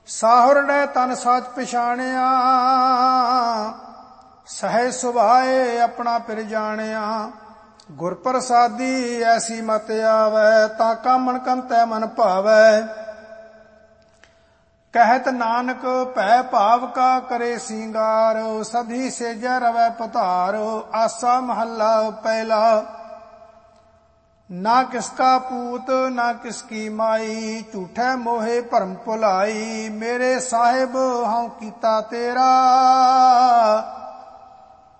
ਸਾਹੁਰੜੈ ਤਨ ਸਚ ਪਛਾਣਿਆ, ਸਹਿ ਸੁਭਾਏ ਆਪਣਾ ਪਿਰ ਜਾਣਿਆ। ਗੁਰ ਪ੍ਰਸਾਦੀ ਐਸੀ ਮਤ ਆਵੈ, ਤਾਂ ਕਾਮਣ ਕੰਤੈ ਮਨ ਭਾਵੈ। ਕਹਿਤ ਨਾਨਕ ਭੈ ਭਾਵ ਕਾ ਕਰੇ ਸਿੰਗਾਰ, ਸਭੀ ਸੇਜੈ ਰਵੈ ਪਧਾਰ। ਆਸਾ ਮਹੱਲਾ ਪਹਿਲਾ। ਨਾ ਕਿਸਕਾ ਪੂਤ ਨਾ ਕਿਸਕੀ ਮਾਈ, ਝੂਠੈ ਮੋਹੇ ਭਰਮ ਭੁਲਾਈ। ਮੇਰੇ ਸਾਹਿਬ ਹਉ ਕੀਤਾ ਤੇਰਾ,